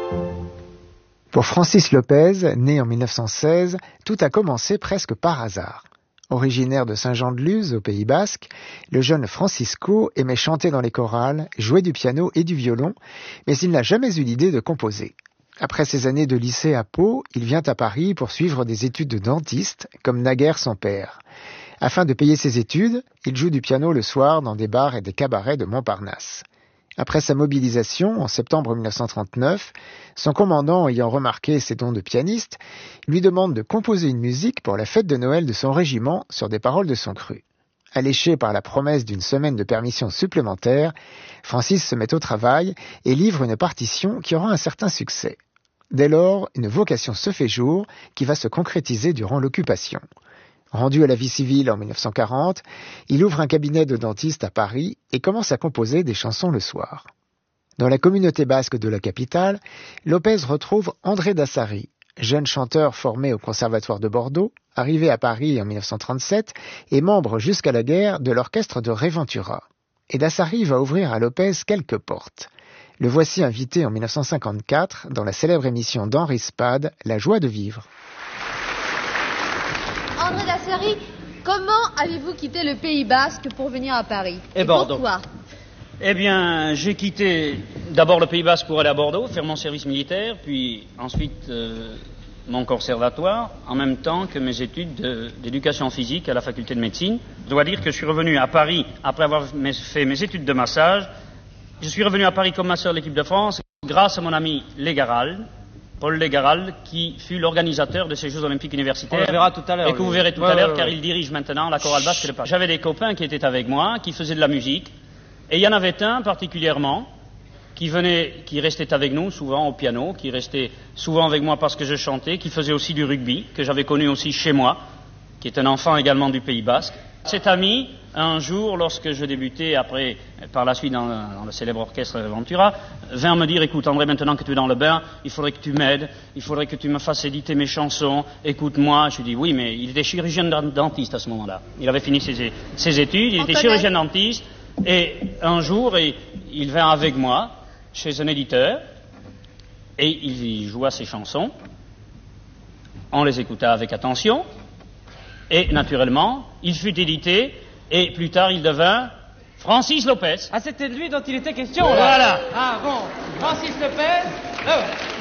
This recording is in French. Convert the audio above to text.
Pour Francis Lopez, né en 1916, tout a commencé presque par hasard. Originaire de Saint-Jean-de-Luz, au Pays Basque, le jeune Francisco aimait chanter dans les chorales, jouer du piano et du violon, mais il n'a jamais eu l'idée de composer. Après ses années de lycée à Pau, il vient à Paris pour suivre des études de dentiste, comme naguère son père. Afin de payer ses études, il joue du piano le soir dans des bars et des cabarets de Montparnasse. Après sa mobilisation, en septembre 1939, son commandant ayant remarqué ses dons de pianiste, lui demande de composer une musique pour la fête de Noël de son régiment sur des paroles de son cru. Alléché par la promesse d'une semaine de permission supplémentaire, Francis se met au travail et livre une partition qui aura un certain succès. Dès lors, une vocation se fait jour qui va se concrétiser durant l'occupation. Rendu à la vie civile en 1940, il ouvre un cabinet de dentiste à Paris et commence à composer des chansons le soir. Dans la communauté basque de la capitale, Lopez retrouve André Dassary, jeune chanteur formé au Conservatoire de Bordeaux, arrivé à Paris en 1937 et membre jusqu'à la guerre de l'orchestre de Réventura. Et Dassary va ouvrir à Lopez quelques portes. Le voici invité en 1954 dans la célèbre émission d'Henri Spade, La joie de vivre. André Dassary, comment avez-vous quitté le Pays Basque pour venir à Paris? Et Bordeaux. Pourquoi? Eh bien, j'ai quitté d'abord le Pays Basque pour aller à Bordeaux, faire mon service militaire, puis ensuite mon conservatoire, en même temps que mes études d'éducation physique à la faculté de médecine. Je dois dire que je suis revenu à Paris après avoir fait mes études de massage. Je suis revenu à Paris comme masseur de l'équipe de France grâce à mon ami Légarald, Paul Légarald, qui fut l'organisateur de ces Jeux Olympiques universitaires. On le verra tout à l'heure. Et que vous verrez tout à l'heure, car il dirige maintenant la chorale basque de Paris. J'avais des copains qui étaient avec moi, qui faisaient de la musique, et il y en avait un particulièrement qui restait avec nous souvent au piano, qui restait souvent avec moi parce que je chantais, qui faisait aussi du rugby, que j'avais connu aussi chez moi, qui est un enfant également du Pays Basque. Cet ami, un jour, lorsque je débutais par la suite dans le célèbre orchestre Ventura, vint me dire: écoute André, maintenant que tu es dans le bain, il faudrait que tu m'aides, il faudrait que tu me fasses éditer mes chansons, écoute-moi. Je lui dis oui, mais il était chirurgien dentiste à ce moment-là. Il avait fini ses études, il était chirurgien dentiste, et un jour, il vint avec moi chez un éditeur, et il joua ses chansons, on les écouta avec attention, et naturellement, il fut édité, et plus tard, il devint Francis Lopez. Ah, c'était de lui dont il était question, là. Voilà. Ah, bon. Francis Lopez.